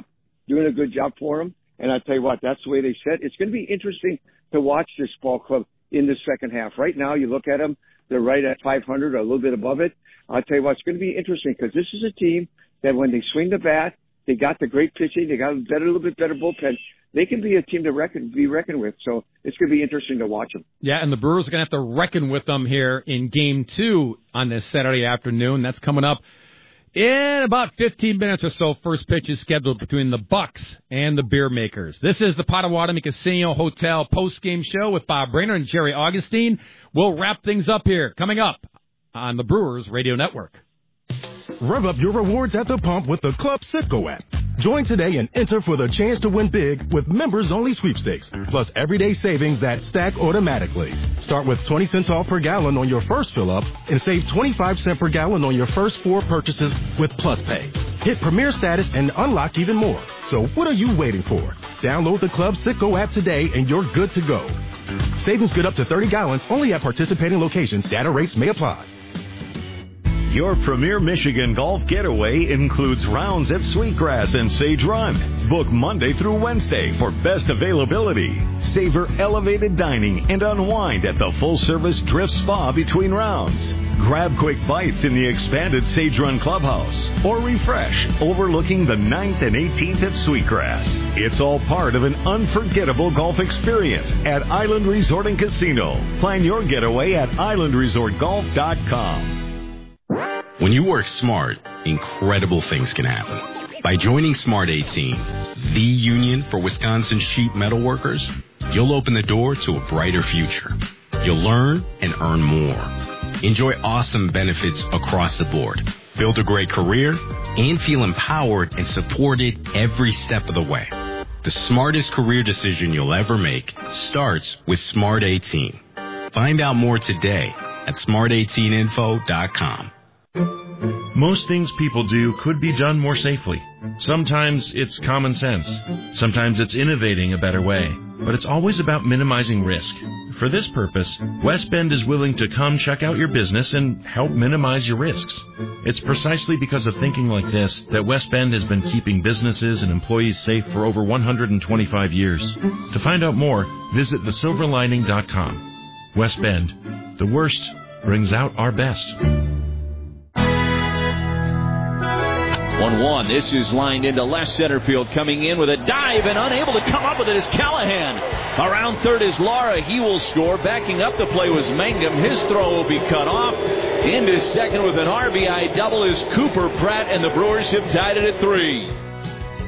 job for them. And I'll tell you what, that's the way they said. It's going to be interesting to watch this ball club in the second half. Right now, you look at them, they're right at 500 or a little bit above it. I'll tell you what, it's going to be interesting, because this is a team that when they swing the bat, they got the great pitching, they got a little bit better bullpen. They can be a team to be reckoned with. So it's going to be interesting to watch them. Yeah, and the Brewers are going to have to reckon with them here in Game 2 on this Saturday afternoon. That's coming up in about 15 minutes or so. First pitch is scheduled between the Bucks and the Beer Makers. This is the Potawatomi Casino Hotel post-game show with Bob Brainerd and Jerry Augustine. We'll wrap things up here coming up on the Brewers Radio Network. Rev up your rewards at the pump with the Club Citgo app. Join today and enter for the chance to win big with members-only sweepstakes, plus everyday savings that stack automatically. Start with 20 cents off per gallon on your first fill-up and save 25 cents per gallon on your first 4 purchases with Plus Pay. Hit Premier status and unlock even more. So what are you waiting for? Download the Club Citgo app today and you're good to go. Savings good up to 30 gallons only at participating locations. Data rates may apply. Your Premier Michigan Golf Getaway includes rounds at Sweetgrass and Sage Run. Book Monday through Wednesday for best availability. Savor elevated dining and unwind at the full-service Drift Spa between rounds. Grab quick bites in the expanded Sage Run Clubhouse. Or refresh overlooking the 9th and 18th at Sweetgrass. It's all part of an unforgettable golf experience at Island Resort and Casino. Plan your getaway at islandresortgolf.com. When you work smart, incredible things can happen. By joining Smart 18, the union for Wisconsin sheet metal workers, you'll open the door to a brighter future. You'll learn and earn more. Enjoy awesome benefits across the board. Build a great career and feel empowered and supported every step of the way. The smartest career decision you'll ever make starts with Smart 18. Find out more today at smart18info.com. Most things people do could be done more safely. Sometimes it's common sense. Sometimes it's innovating a better way. But it's always about minimizing risk. For this purpose, West Bend is willing to come check out your business and help minimize your risks. It's precisely because of thinking like this that West Bend has been keeping businesses and employees safe for over 125 years. To find out more, visit thesilverlining.com. West Bend, the worst brings out our best. 1-1. This is lined into left center field. Coming in with a dive and unable to come up with it is Callahan. Around third is Lara. He will score. Backing up the play was Mangum. His throw will be cut off. Into second with an RBI double is Cooper Pratt, and the Brewers have tied it at 3.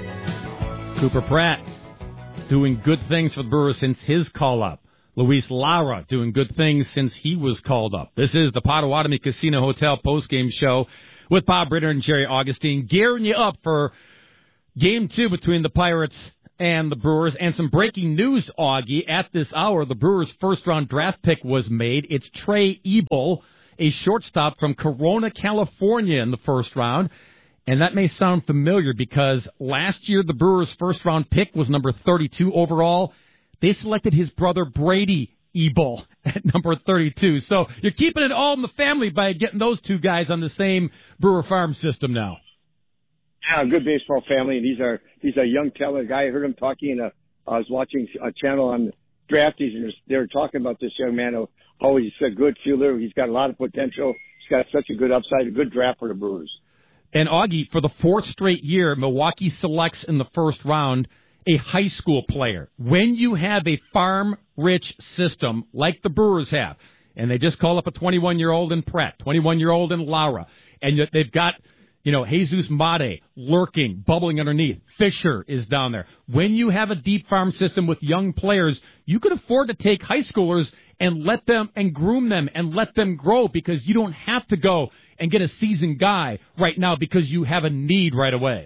Cooper Pratt doing good things for the Brewers since his call-up. Luis Lara doing good things since he was called up. This is the Potawatomi Casino Hotel postgame show with Bob Ritter and Jerry Augustine, gearing you up for Game 2 between the Pirates and the Brewers. And some breaking news, Augie. At this hour, the Brewers' first-round draft pick was made. It's Trey Ebel, a shortstop from Corona, California, in the first round. And that may sound familiar because last year the Brewers' first-round pick was number 32 overall. They selected his brother Brady Ebel at number 32. So you're keeping it all in the family by getting those two guys on the same Brewer Farm system now. Yeah, good baseball family. And he's a young talent guy. I heard him talking. I was watching a channel on Drafties, and they were talking about this young man. Oh, he's a good fielder. He's got a lot of potential. He's got such a good upside, a good draft for the Brewers. And Augie, for the fourth straight year, Milwaukee selects in the first round a high school player. When you have a farm-rich system like the Brewers have, and they just call up a 21-year-old in Pratt, 21-year-old in Lara, and they've got, Jesus Mate lurking, bubbling underneath. Fisher is down there. When you have a deep farm system with young players, you can afford to take high schoolers and let them and groom them and let them grow, because you don't have to go and get a seasoned guy right now because you have a need right away.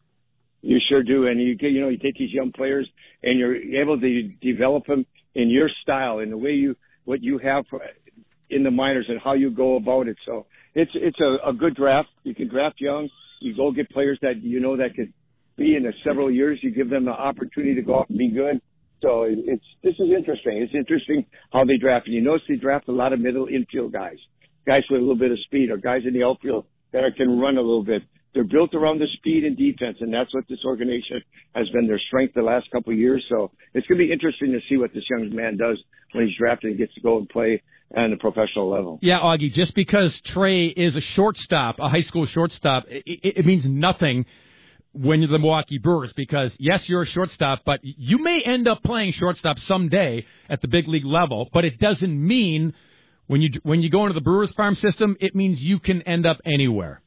You sure do, and you take these young players and you're able to develop them in your style, in the way what you have in the minors and how you go about it. So it's a good draft. You can draft young. You go get players that that could be in several years. You give them the opportunity to go out and be good. So this is interesting. It's interesting how they draft. And you notice they draft a lot of middle infield guys with a little bit of speed, or guys in the outfield that can run a little bit. They're built around the speed and defense, and that's what this organization has been their strength the last couple of years. So it's going to be interesting to see what this young man does when he's drafted and gets to go and play on the professional level. Yeah, Augie, just because Trey is a shortstop, a high school shortstop, it means nothing when you're the Milwaukee Brewers, because, yes, you're a shortstop, but you may end up playing shortstop someday at the big league level, but it doesn't mean when you go into the Brewers farm system, it means you can end up anywhere.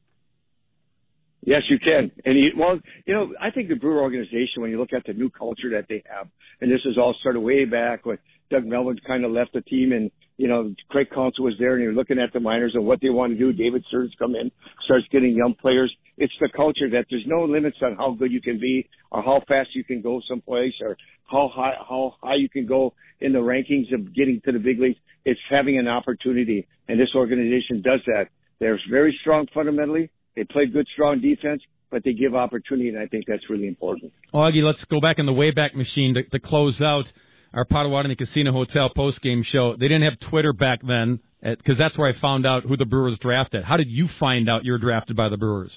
Yes, you can. And I think the Brewer organization, when you look at the new culture that they have, and this is all started way back when Doug Melvin kind of left the team, and Craig Counsell was there, and you're looking at the minors and what they want to do. David Stearns come in, starts getting young players. It's the culture that there's no limits on how good you can be, or how fast you can go someplace, or how high you can go in the rankings of getting to the big leagues. It's having an opportunity, and this organization does that. They're very strong fundamentally. They play good, strong defense, but they give opportunity, and I think that's really important. Augie, let's go back in the Wayback Machine to close out our Potawatomi Casino Hotel postgame show. They didn't have Twitter back then, because that's where I found out who the Brewers drafted. How did you find out you were drafted by the Brewers?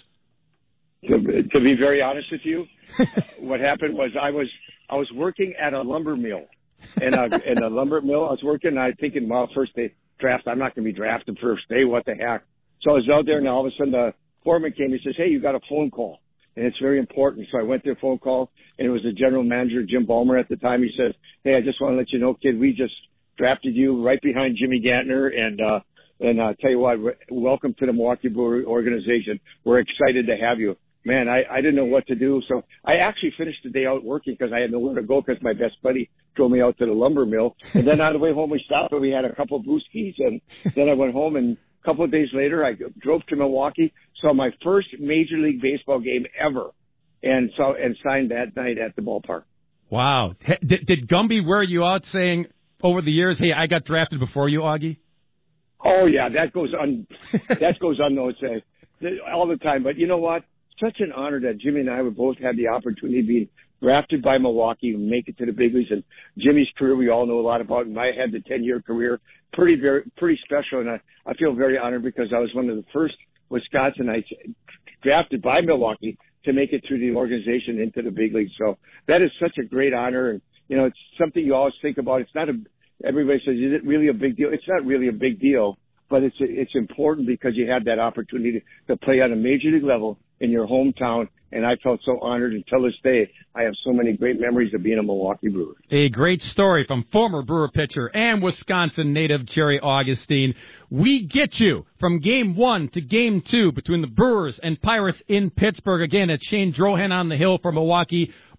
To be very honest with you, what happened was I was working at a lumber mill, and in a lumber mill I was working, and I was thinking, well, first day draft, I'm not going to be drafted first day, what the heck? So I was out there, and all of a sudden the foreman came. He says, "Hey, you got a phone call, and it's very important." So I went to a phone call, and it was the general manager, Jim Ballmer, at the time. He says, "Hey, I just want to let you know, kid, we just drafted you right behind Jimmy Gantner, and tell you what, welcome to the Milwaukee Brewer organization. We're excited to have you." Man, I didn't know what to do, so I actually finished the day out working because I had nowhere to go, because my best buddy drove me out to the lumber mill. And then on the way home, we stopped, and we had a couple of brewskis, and then I went home, and a couple of days later, I drove to Milwaukee, saw my first Major League Baseball game ever, and signed that night at the ballpark. Wow. Did Gumby wear you out saying over the years, "Hey, I got drafted before you, Augie"? Oh, yeah, that goes unnoticed all the time. But you know what? Such an honor that Jimmy and I would both have the opportunity of being drafted by Milwaukee and make it to the big leagues. And Jimmy's career, we all know a lot about, and I had the 10-year career, pretty special. And I feel very honored because I was one of the first Wisconsinites drafted by Milwaukee to make it through the organization into the big leagues. So that is such a great honor. And, it's something you always think about. Everybody says, is it really a big deal? It's not really a big deal, but it's important because you have that opportunity to play on a major league level in your hometown, and I felt so honored. Until this day, I have so many great memories of being a Milwaukee Brewer. A great story from former Brewer pitcher and Wisconsin native Jerry Augustine. We get you from Game 1 to Game 2 between the Brewers and Pirates in Pittsburgh. Again, it's Shane Drohan on the hill for Milwaukee.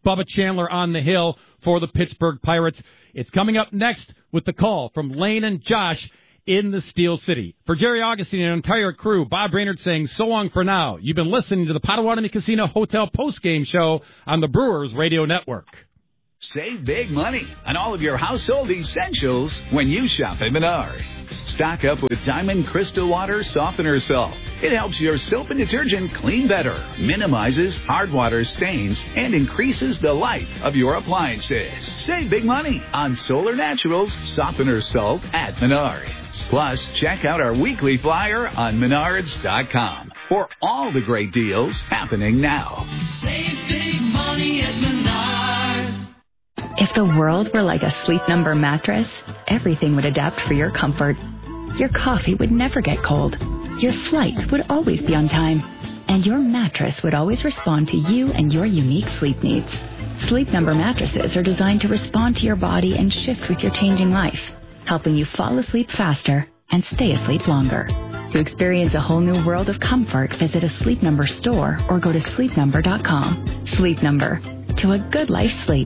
Bubba Chandler on the hill for the Pittsburgh Pirates. It's coming up next with the call from Lane and Josh in the Steel City. For Jerry Augustine and entire crew, Bob Brainerd saying so long for now. You've been listening to the Potawatomi Casino Hotel postgame show on the Brewers Radio Network. Save big money on all of your household essentials when you shop at Menards. Stock up with Diamond Crystal Water Softener Salt. It helps your soap and detergent clean better, minimizes hard water stains, and increases the life of your appliances. Save big money on Solar Naturals Softener Salt at Menards. Plus, check out our weekly flyer on Menards.com for all the great deals happening now. Save big money at Menards. If the world were like a Sleep Number mattress, everything would adapt for your comfort. Your coffee would never get cold. Your flight would always be on time. And your mattress would always respond to you and your unique sleep needs. Sleep Number mattresses are designed to respond to your body and shift with your changing life, helping you fall asleep faster and stay asleep longer. To experience a whole new world of comfort, visit a Sleep Number store or go to sleepnumber.com. Sleep Number. To a good night's sleep.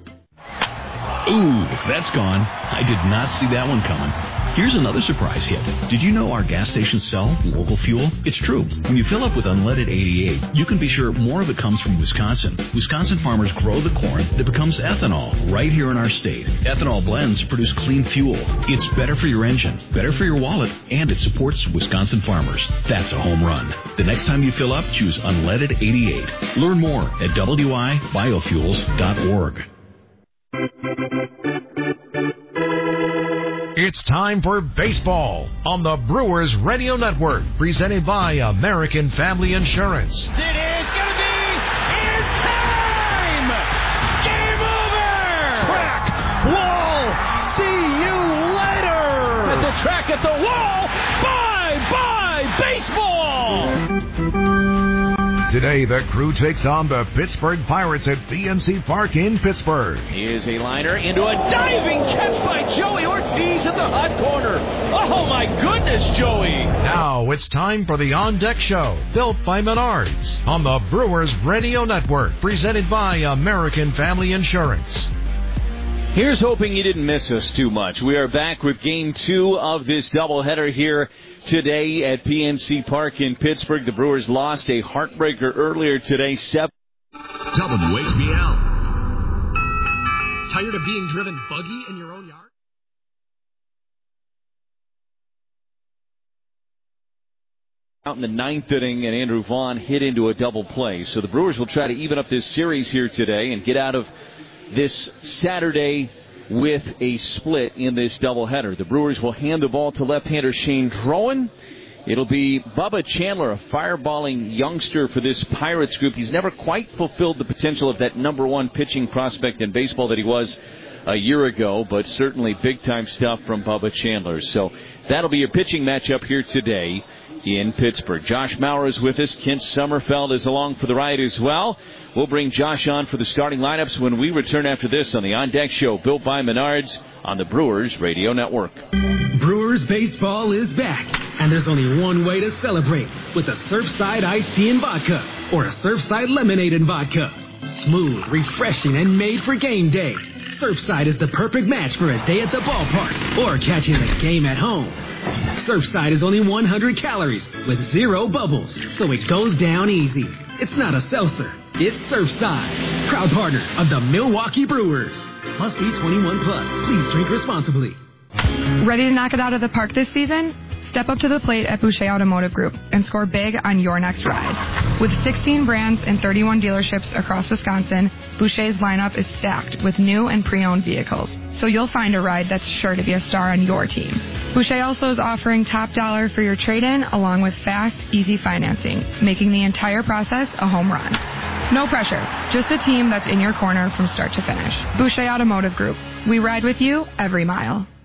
Ooh, that's gone. I did not see that one coming. Here's another surprise hit. Did you know our gas stations sell local fuel? It's true. When you fill up with Unleaded 88, you can be sure more of it comes from Wisconsin. Wisconsin farmers grow the corn that becomes ethanol right here in our state. Ethanol blends produce clean fuel. It's better for your engine, better for your wallet, and it supports Wisconsin farmers. That's a home run. The next time you fill up, choose Unleaded 88. Learn more at wibiofuels.org. It's time for baseball on the Brewers Radio Network, presented by American Family Insurance. It is going to be in time! Game over! Track, wall, see you later! At the track, at the wall, bye-bye baseball! Today, the crew takes on the Pittsburgh Pirates at PNC Park in Pittsburgh. Here's a liner into a diving catch by Joey Ortiz in the hot corner. Oh, my goodness, Joey. Now it's time for the On Deck Show, built by Menards, on the Brewers Radio Network, presented by American Family Insurance. Here's hoping you didn't miss us too much. We are back with Game 2 of this doubleheader here today at PNC Park in Pittsburgh. The Brewers lost a heartbreaker earlier today. Tell them, wake me out. Tired of being driven buggy in your own yard? Out in the ninth inning, and Andrew Vaughn hit into a double play. So the Brewers will try to even up this series here today and get out of this Saturday with a split in this doubleheader. The Brewers will hand the ball to left-hander Shane Drowan. It'll be Bubba Chandler, a fireballing youngster for this Pirates group. He's never quite fulfilled the potential of that number one pitching prospect in baseball that he was a year ago, but certainly big-time stuff from Bubba Chandler. So that'll be your pitching matchup here today in Pittsburgh. Josh Maurer is with us. Kent Sommerfeld is along for the ride as well. We'll bring Josh on for the starting lineups when we return after this on the On Deck Show, built by Menards on the Brewers Radio Network. Brewers baseball is back, and there's only one way to celebrate, with a Surfside iced tea and vodka or a Surfside lemonade and vodka. Smooth, refreshing, and made for game day. Surfside is the perfect match for a day at the ballpark or catching the game at home. Surfside is only 100 calories with 0 bubbles, so it goes down easy. It's not a seltzer. It's Surfside, proud partner of the Milwaukee Brewers. Must be 21 plus. Please drink responsibly. Ready to knock it out of the park this season? Step up to the plate at Boucher Automotive Group and score big on your next ride. With 16 brands and 31 dealerships across Wisconsin, Boucher's lineup is stacked with new and pre-owned vehicles, so you'll find a ride that's sure to be a star on your team. Boucher also is offering top dollar for your trade-in along with fast, easy financing, making the entire process a home run. No pressure, just a team that's in your corner from start to finish. Boucher Automotive Group. We ride with you every mile.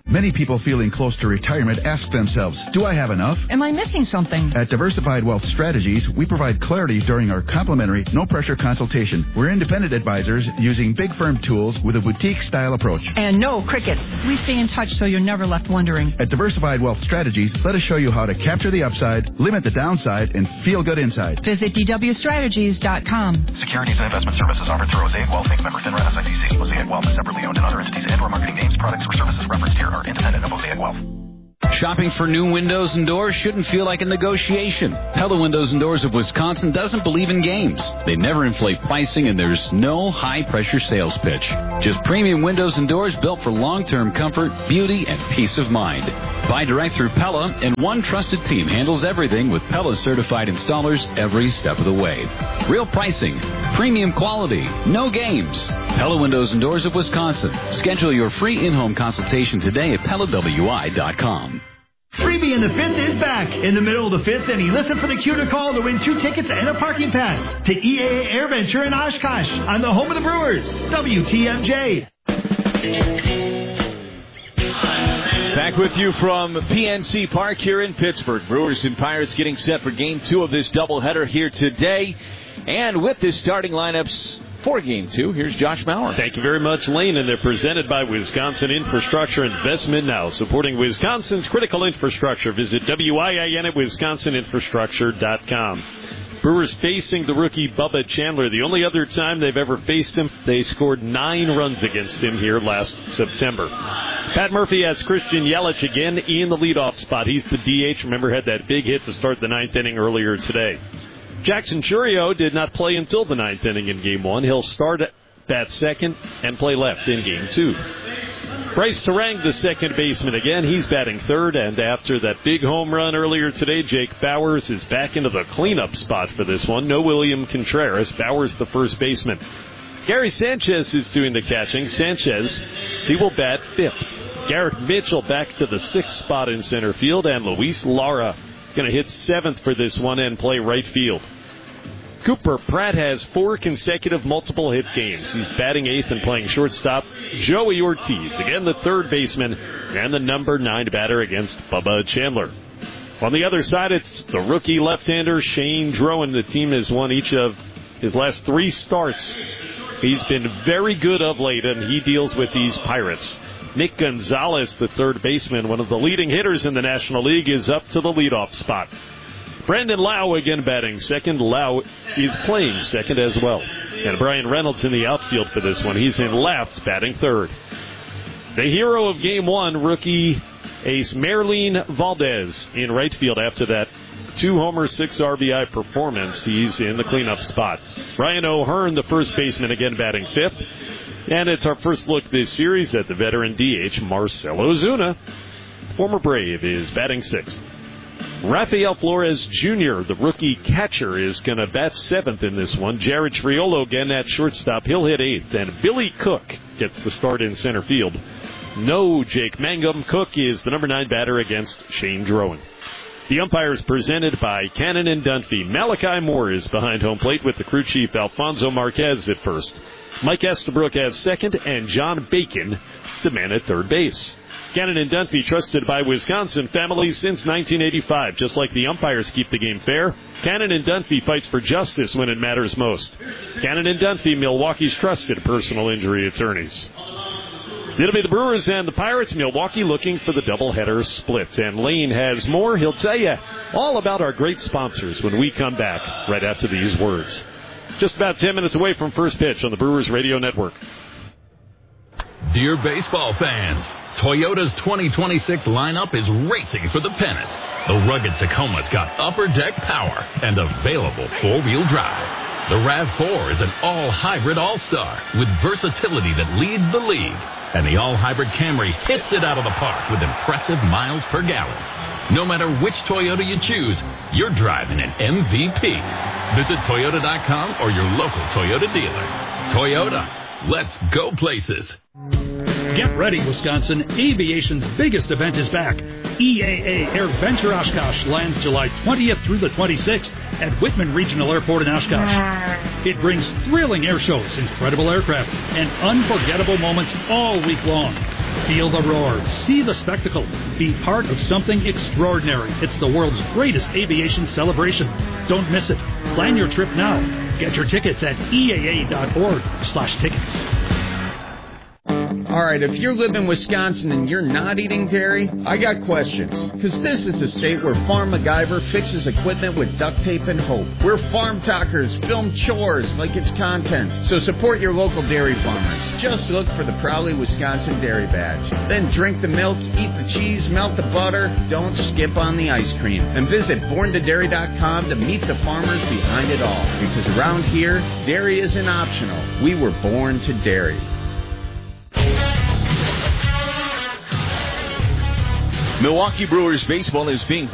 Many people feeling close to retirement ask themselves, do I have enough? Am I missing something? At Diversified Wealth Strategies, we provide clarity during our complimentary, no-pressure consultation. We're independent advisors using big firm tools with a boutique-style approach. And no crickets. We stay in touch so you're never left wondering. At Diversified Wealth Strategies, let us show you how to capture the upside, limit the downside, and feel good inside. Visit dwstrategies.com. Securities and investment services offered through Mosaic Wealth Inc. Member FINRA SIPC. Mosaic Wealth is separately owned, and other entities and/or marketing names, products, or services referenced here are independent of Mosaic Wealth. Shopping for new windows and doors shouldn't feel like a negotiation. Pella Windows and Doors of Wisconsin doesn't believe in games. They never inflate pricing, and there's no high-pressure sales pitch. Just premium windows and doors built for long-term comfort, beauty, and peace of mind. Buy direct through Pella, and one trusted team handles everything with Pella certified installers every step of the way. Real pricing, premium quality, no games. Pella Windows and Doors of Wisconsin. Schedule your free in-home consultation today at PellaWI.com. Freebie in the Fifth is back. In the middle of the fifth inning, listen for the cue to call to win 2 tickets and a parking pass to EAA AirVenture in Oshkosh on the home of the Brewers, WTMJ. Back with you from PNC Park here in Pittsburgh. Brewers and Pirates getting set for Game 2 of this doubleheader here today. And with the starting lineups for Game 2, here's Josh Bauer. Thank you very much, Lane. And they're presented by Wisconsin Infrastructure Investment Now, supporting Wisconsin's critical infrastructure. Visit WIIN at wisconsininfrastructure.com. Brewers facing the rookie Bubba Chandler. The only other time they've ever faced him, they scored 9 runs against him here last September. Pat Murphy has Christian Yelich again in the leadoff spot. He's the DH. Remember, had that big hit to start the 9th inning earlier today. Jackson Churio did not play until the 9th inning in Game 1. He'll start at second and play left in Game 2. Bryce Terang, the second baseman again. He's batting third, and after that big home run earlier today, Jake Bowers is back into the cleanup spot for this one. No William Contreras. Bowers the first baseman. Gary Sanchez is doing the catching. Sanchez, he will bat fifth. Garrett Mitchell back to the 6th spot in center field, and Luis Lara going to hit 7th for this one and play right field. Cooper Pratt has 4 consecutive multiple hit games. He's batting 8th and playing shortstop. Joey Ortiz, again the third baseman, and the number 9 batter against Bubba Chandler. On the other side, it's the rookie left-hander Shane Drowan. The team has won each of his last 3 starts. He's been very good of late, and he deals with these Pirates. Nick Gonzalez, the third baseman, one of the leading hitters in the National League, is up to the leadoff spot. Brandon Lau again batting second. Lau is playing second as well. And Brian Reynolds in the outfield for this one. He's in left, batting third. The hero of Game 1, rookie ace Merlin Valdez in right field after that 2-homer, 6 RBI performance. He's in the cleanup spot. Ryan O'Hearn, the first baseman, again batting fifth. And it's our first look this series at the veteran DH, Marcell Ozuna. Former Brave is batting sixth. Rafael Flores Jr., the rookie catcher, is going to bat 7th in this one. Jared Triolo again at shortstop. He'll hit 8th. And Billy Cook gets the start in center field. No Jake Mangum. Cook is the number 9 batter against Shane Drowan. The umpires presented by Cannon and Dunphy. Malachi Moore is behind home plate with the crew chief Alfonso Marquez at first. Mike Estabrook has second, and John Bacon, the man at third base. Cannon and Dunphy, trusted by Wisconsin families since 1985. Just like the umpires keep the game fair, Cannon and Dunphy fights for justice when it matters most. Cannon and Dunphy, Milwaukee's trusted personal injury attorneys. It'll be the Brewers and the Pirates. Milwaukee looking for the doubleheader split. And Lane has more. He'll tell you all about our great sponsors when we come back right after these words. Just about 10 minutes away from first pitch on the Brewers Radio Network. Dear baseball fans, Toyota's 2026 lineup is racing for the pennant. The rugged Tacoma's got upper deck power and available four-wheel drive. The RAV4 is an all-hybrid all-star with versatility that leads the league. And the all-hybrid Camry hits it out of the park with impressive miles per gallon. No matter which Toyota you choose, you're driving an MVP. Visit Toyota.com or your local Toyota dealer. Toyota, let's go places. Get ready, Wisconsin. Aviation's biggest event is back. EAA AirVenture Oshkosh lands July 20th through the 26th at Whitman Regional Airport in Oshkosh. It brings thrilling air shows, incredible aircraft, and unforgettable moments all week long. Feel the roar. See the spectacle. Be part of something extraordinary. It's the world's greatest aviation celebration. Don't miss it. Plan your trip now. Get your tickets at eaa.org/tickets. All right, if you live in Wisconsin and you're not eating dairy, I got questions. Because this is a state where Farm MacGyver fixes equipment with duct tape and hope. Where farm talkers film chores like it's content. So support your local dairy farmers. Just look for the Proudly Wisconsin Dairy Badge. Then drink the milk, eat the cheese, melt the butter. Don't skip on the ice cream. And visit borntodairy.com to meet the farmers behind it all. Because around here, dairy isn't optional. We were born to dairy. Milwaukee Brewers baseball is being